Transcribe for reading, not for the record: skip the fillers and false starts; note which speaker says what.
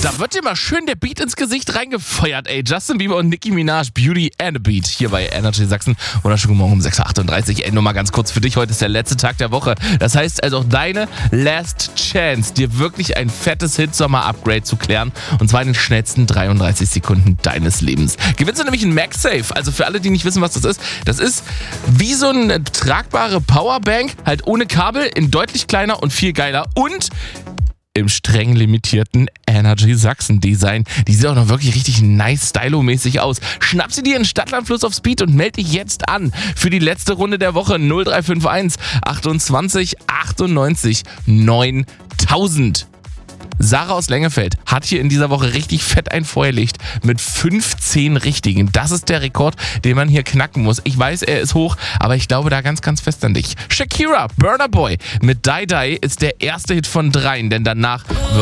Speaker 1: Da wird dir mal schön der Beat ins Gesicht reingefeuert, ey. Justin Bieber und Nicki Minaj, Beauty and a Beat, hier bei Energy Sachsen. Wunderschönen guten Morgen um 6.38 Uhr. Ey, nur mal ganz kurz für dich, heute ist der letzte Tag der Woche. Das heißt also auch deine Last Chance, dir wirklich ein fettes Hitsommer-Upgrade zu klären. Und zwar in den schnellsten 33 Sekunden deines Lebens. Gewinnst du nämlich ein MagSafe. Also für alle, die nicht wissen, was das ist wie so eine tragbare Powerbank, halt ohne Kabel, in deutlich kleiner und viel geiler und im streng limitierten Energy Sachsen Design. Die sieht auch noch wirklich richtig nice stylo-mäßig aus. Schnapp sie dir in Stadtlandfluss auf Speed und melde dich jetzt an für die letzte Runde der Woche 0351 28 98 9000. Sarah aus Lengefeld hat hier in dieser Woche richtig fett ein Feuerlicht mit 15 Richtigen. Das ist der Rekord, den man hier knacken muss. Ich weiß, er ist hoch, aber ich glaube da ganz, ganz fest an dich. Shakira, Burna Boy mit Die Die ist der erste Hit von 3, denn danach wird